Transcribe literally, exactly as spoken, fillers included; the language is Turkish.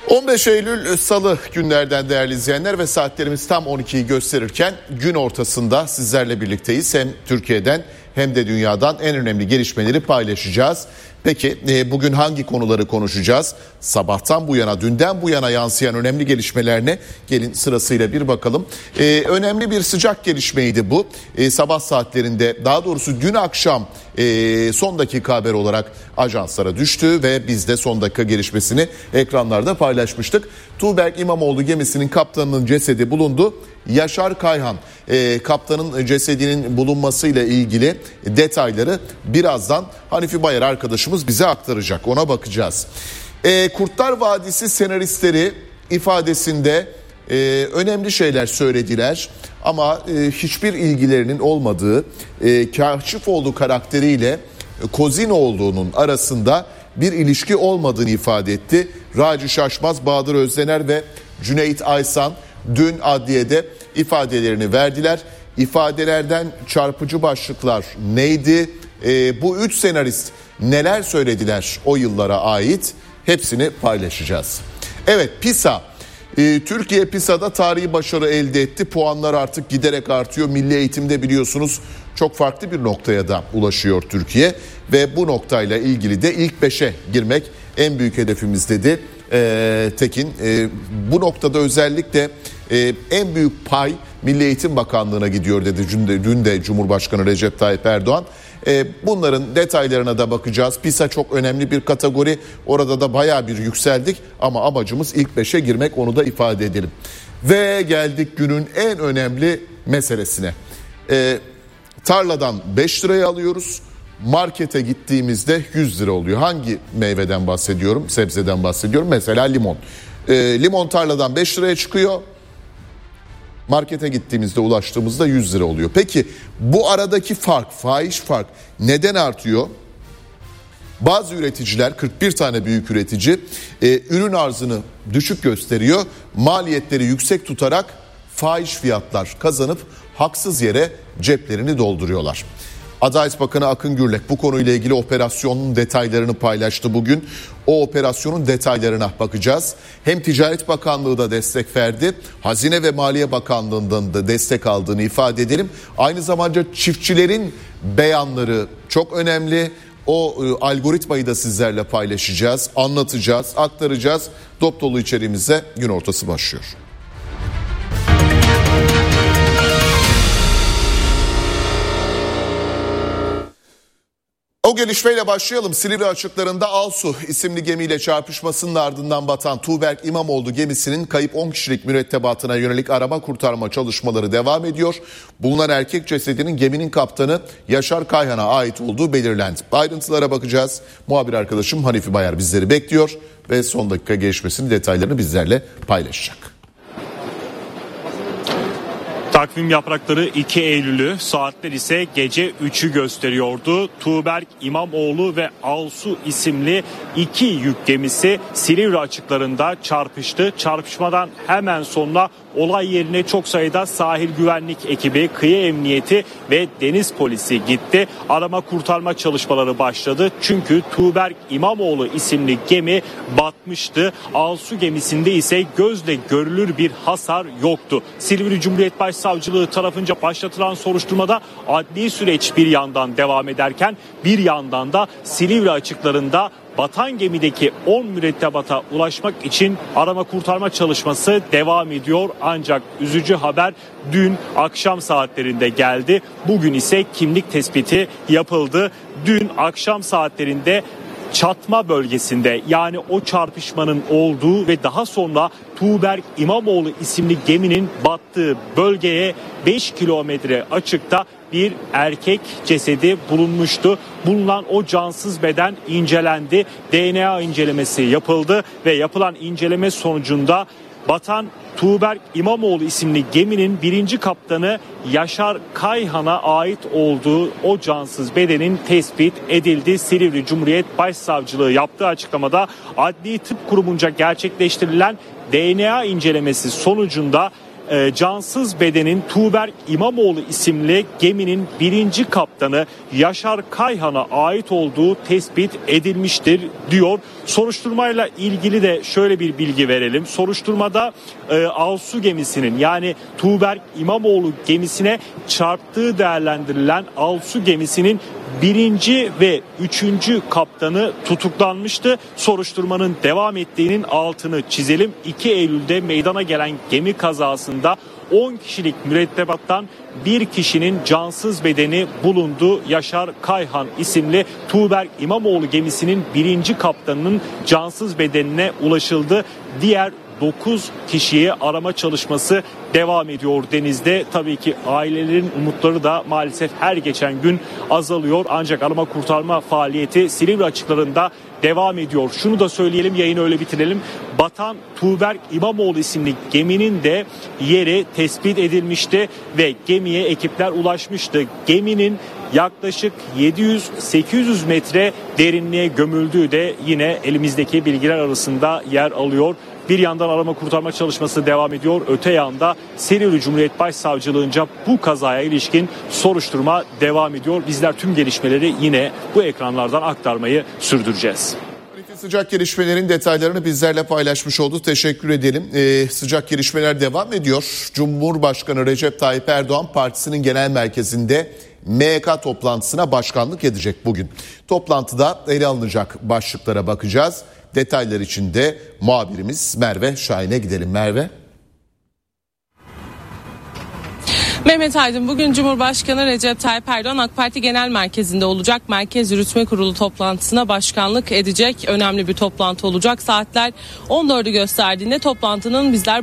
on beş Eylül Salı günlerden değerli izleyenler ve saatlerimiz tam on ikiyi gösterirken gün ortasında sizlerle birlikteyiz. Hem Türkiye'den hem de dünyadan en önemli gelişmeleri paylaşacağız. Peki bugün hangi konuları konuşacağız? Sabahtan bu yana, dünden bu yana yansıyan önemli gelişmeler ne? Gelin sırasıyla bir bakalım. Ee, önemli bir sıcak gelişmeydi bu. Ee, sabah saatlerinde, daha doğrusu dün akşam e, son dakika haber olarak ajanslara düştü ve biz de son dakika gelişmesini ekranlarda paylaşmıştık. Tuğberk İmamoğlu gemisinin kaptanının cesedi bulundu. Yaşar Kayhan e, kaptanın cesedinin bulunmasıyla ilgili detayları birazdan Hanifi Bayar arkadaşımız bize aktaracak. Ona bakacağız. E, Kurtlar Vadisi senaristleri ifadesinde e, önemli şeyler söylediler ama e, hiçbir ilgilerinin olmadığı e, Kaşifoğlu karakteriyle Kozinoğlu'nun arasında bir ilişki olmadığını ifade etti. Raci Şaşmaz, Bahadır Özdener ve Cüneyt Aysan dün adliyede ifadelerini verdiler. İfadelerden çarpıcı başlıklar neydi? E, bu üç senarist neler söylediler o yıllara ait? Hepsini paylaşacağız. Evet, PISA. E, Türkiye PISA'da tarihi başarı elde etti. Puanlar artık giderek artıyor. Milli eğitimde biliyorsunuz çok farklı bir noktaya da ulaşıyor Türkiye. Ve bu noktayla ilgili de ilk beşe girmek en büyük hedefimiz dedi e, Tekin. E, bu noktada özellikle e, en büyük pay Milli Eğitim Bakanlığı'na gidiyor dedi dün de Cumhurbaşkanı Recep Tayyip Erdoğan. E, bunların detaylarına da bakacağız. PISA çok önemli bir kategori. Orada da bayağı bir yükseldik ama amacımız ilk beşe girmek, onu da ifade edelim. Ve geldik günün en önemli meselesine. E, tarladan beş liraya alıyoruz. Markete gittiğimizde yüz lira oluyor. Hangi meyveden bahsediyorum? Sebzeden bahsediyorum. Mesela limon. E, limon tarladan beş liraya çıkıyor. Markete gittiğimizde, ulaştığımızda yüz lira oluyor. Peki bu aradaki fark, fahiş fark neden artıyor? Bazı üreticiler, kırk bir tane büyük üretici e, ürün arzını düşük gösteriyor. Maliyetleri yüksek tutarak fahiş fiyatlar kazanıp haksız yere ceplerini dolduruyorlar. Adalet Bakanı Akın Gürlek bu konuyla ilgili operasyonun detaylarını paylaştı bugün. O operasyonun detaylarına bakacağız. Hem Ticaret Bakanlığı da destek verdi. Hazine ve Maliye Bakanlığı'ndan da destek aldığını ifade edelim. Aynı zamanda çiftçilerin beyanları çok önemli. O e, algoritmayı da sizlerle paylaşacağız, anlatacağız, aktaracağız. Dop dolu içeriğimize gün ortası başlıyor. O gelişmeyle başlayalım. Silivri açıklarında Alsu isimli gemiyle çarpışmasının ardından batan Tuğberk İmamoğlu gemisinin kayıp on kişilik mürettebatına yönelik arama kurtarma çalışmaları devam ediyor. Bulunan erkek cesedinin geminin kaptanı Yaşar Kayhan'a ait olduğu belirlendi. Ayrıntılara bakacağız. Muhabir arkadaşım Hanifi Bayar bizleri bekliyor ve son dakika gelişmesinin detaylarını bizlerle paylaşacak. Takvim yaprakları iki Eylül'ü, saatler ise gece üçü gösteriyordu. Tuğberk İmamoğlu ve Alsu isimli iki yük gemisi Silivri açıklarında çarpıştı. Çarpışmadan hemen sonra olay yerine çok sayıda sahil güvenlik ekibi, kıyı emniyeti ve deniz polisi gitti. Arama kurtarma çalışmaları başladı. Çünkü Tuğberk İmamoğlu isimli gemi batmıştı. Alsu gemisinde ise gözle görülür bir hasar yoktu. Silivri Cumhuriyet Başsavcılığı tarafınca başlatılan soruşturmada adli süreç bir yandan devam ederken bir yandan da Silivri açıklarında batan gemideki on mürettebata ulaşmak için arama kurtarma çalışması devam ediyor. Ancak üzücü haber dün akşam saatlerinde geldi. Bugün ise kimlik tespiti yapıldı. Dün akşam saatlerinde çatma bölgesinde, yani o çarpışmanın olduğu ve daha sonra Tuğberk İmamoğlu isimli geminin battığı bölgeye beş kilometre açıkta bir erkek cesedi bulunmuştu. Bulunan o cansız beden incelendi. D N A incelemesi yapıldı ve yapılan inceleme sonucunda batan Tuğberk İmamoğlu isimli geminin birinci kaptanı Yaşar Kayhan'a ait olduğu o cansız bedenin tespit edildi. Silivri Cumhuriyet Başsavcılığı yaptığı açıklamada Adli Tıp Kurumu'nca gerçekleştirilen D N A incelemesi sonucunda e, cansız bedenin Tuğberk İmamoğlu isimli geminin birinci kaptanı Yaşar Kayhan'a ait olduğu tespit edilmiştir diyor. Soruşturmayla ilgili de şöyle bir bilgi verelim. Soruşturmada e, Alsu gemisinin yani Tuğberk İmamoğlu gemisine çarptığı değerlendirilen Alsu gemisinin birinci ve üçüncü kaptanı tutuklanmıştı. Soruşturmanın devam ettiğinin altını çizelim. iki Eylül'de meydana gelen gemi kazasında on kişilik mürettebattan bir kişinin cansız bedeni bulundu. Yaşar Kayhan isimli Tuğberk İmamoğlu gemisinin birinci kaptanının cansız bedenine ulaşıldı. Diğer dokuz kişiye arama çalışması devam ediyor denizde. Tabii ki ailelerin umutları da maalesef her geçen gün azalıyor. Ancak arama kurtarma faaliyeti Silivri açıklarında devam ediyor. Şunu da söyleyelim, yayını öyle bitirelim. Batan Tuğberk İmamoğlu isimli geminin de yeri tespit edilmişti ve gemiye ekipler ulaşmıştı. Geminin yaklaşık yedi yüz sekiz yüz metre derinliğe gömüldüğü de yine elimizdeki bilgiler arasında yer alıyor. Bir yandan arama kurtarma çalışması devam ediyor. Öte yanda Silivri Cumhuriyet Başsavcılığınca bu kazaya ilişkin soruşturma devam ediyor. Bizler tüm gelişmeleri yine bu ekranlardan aktarmayı sürdüreceğiz. Sıcak gelişmelerin detaylarını bizlerle paylaşmış oldu. Teşekkür edelim. Ee, sıcak gelişmeler devam ediyor. Cumhurbaşkanı Recep Tayyip Erdoğan partisinin genel merkezinde M Y K toplantısına başkanlık edecek bugün. Toplantıda ele alınacak başlıklara bakacağız. Detaylar için de muhabirimiz Merve Şahin'e gidelim. Merve. Mehmet Aydın, bugün Cumhurbaşkanı Recep Tayyip Erdoğan AK Parti Genel Merkezi'nde olacak. Merkez Yürütme Kurulu toplantısına başkanlık edecek. Önemli bir toplantı olacak. Saatler on dördü gösterdiğinde toplantının bizler